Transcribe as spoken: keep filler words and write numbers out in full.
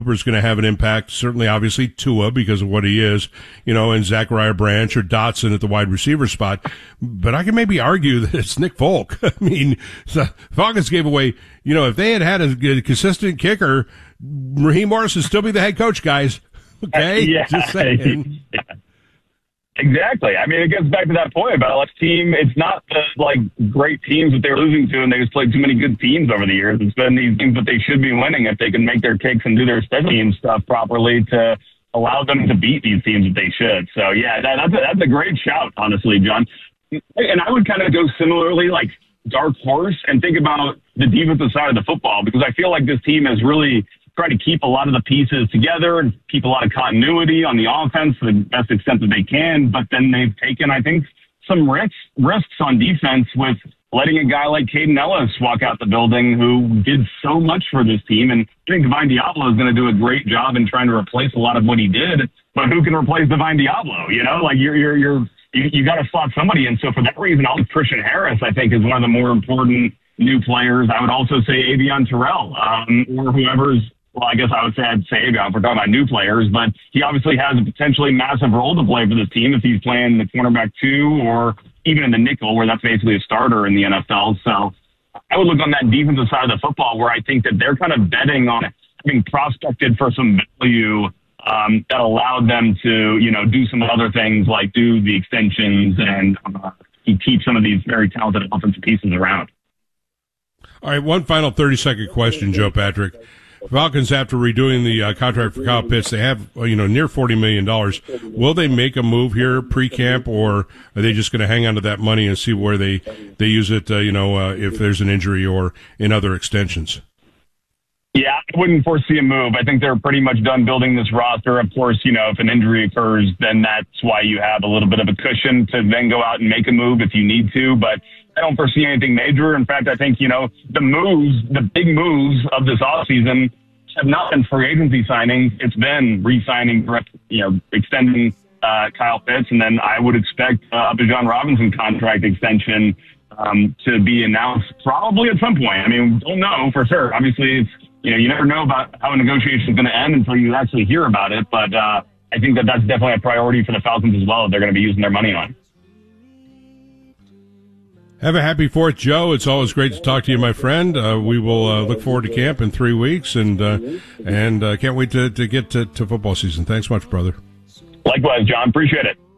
is going to have an impact. Certainly, obviously, Tua because of what he is, you know, and Zachariah Branch or Dotson at the wide receiver spot. But I can maybe argue that it's Nick Folk. I mean, the Falcons gave away, you know, if they had had a, a consistent kicker, Raheem Morris would still be the head coach, guys. Okay? Yeah. Just saying. Yeah. Exactly. I mean, it gets back to that point about like team. It's not the like great teams that they're losing to, and they just played too many good teams over the years. It's been these teams that they should be winning if they can make their kicks and do their special team stuff properly to allow them to beat these teams that they should. So yeah, that, that's a, that's a great shout, honestly, John. And I would kind of go similarly, like dark horse, and think about the defensive side of the football, because I feel like this team has really try to keep a lot of the pieces together and keep a lot of continuity on the offense to the best extent that they can. But then they've taken, I think, some risks, risks on defense with letting a guy like Caden Ellis walk out the building who did so much for this team. And I think Divine Diablo is going to do a great job in trying to replace a lot of what he did. But who can replace Divine Diablo? You know, like you're, you're, you're, you, you got to slot somebody in. So for that reason, I'll Christian Harris, I think, is one of the more important new players. I would also say Avion Terrell, um, or whoever's, well, I guess I would say I'd say Avion if we're talking about new players, but he obviously has a potentially massive role to play for this team if he's playing the cornerback two or even in the nickel, where that's basically a starter in the N F L. So I would look on that defensive side of the football where I think that they're kind of betting on having prospected for some value um, that allowed them to, you know, do some other things like do the extensions and uh, keep some of these very talented offensive pieces around. All right, one final thirty-second question, Joe Patrick. Falcons, after redoing the uh, contract for Kyle Pitts, they have, you know, near forty million dollars. Will they make a move here pre-camp, or are they just going to hang on to that money and see where they, they use it, uh, you know, uh, if there's an injury or in other extensions? Yeah, I wouldn't foresee a move. I think they're pretty much done building this roster. Of course, you know, if an injury occurs, then that's why you have a little bit of a cushion to then go out and make a move if you need to. But I don't foresee anything major. In fact, I think, you know, the moves, the big moves of this offseason have not been free agency signings. It's been re-signing, you know, extending uh, Kyle Pitts, and then I would expect uh, a Bijan Robinson contract extension um, to be announced probably at some point. I mean, we don't know for sure. Obviously, it's, you know, you never know about how a negotiation is going to end until you actually hear about it. But uh, I think that that's definitely a priority for the Falcons as well that they're going to be using their money on. Have a happy Fourth, Joe. It's always great to talk to you, my friend. Uh, we will uh, look forward to camp in three weeks, and uh, and uh, can't wait to, to get to, to football season. Thanks much, brother. Likewise, John. Appreciate it.